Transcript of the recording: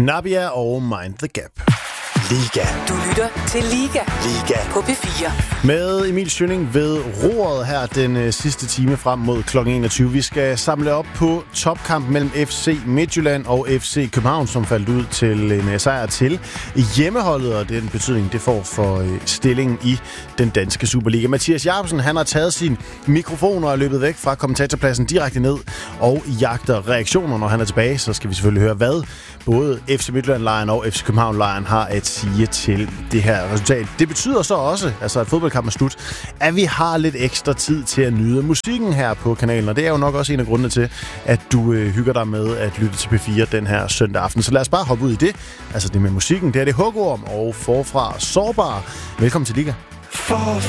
Nabia og Mind the Gap. Liga. Du lytter til Liga på P4. Med Emil Schønning ved roret her den sidste time frem mod kl. 21. Vi skal samle op på topkamp mellem FC Midtjylland og FC København, som faldt ud til en sejr til hjemmeholdet, og den betydning, det får for stillingen i den danske Superliga. Mathias Jacobsen, han har taget sin mikrofon og er løbet væk fra kommentatorpladsen direkte ned og jagter reaktioner. Når han er tilbage, så skal vi selvfølgelig høre, hvad både FC Midtjylland-lejren og FC København-lejren har at sige til det her resultat. Det betyder så også, altså at fodboldkampen er slut, at vi har lidt ekstra tid til at nyde musikken her på kanalen, og det er jo nok også en af grundene til, at du hygger dig med at lytte til P4 den her søndag aften. Så lad os bare hoppe ud i det. Altså det med musikken, det er det Hugorm og Forfra Sårbar. Velkommen til Liga. Forfra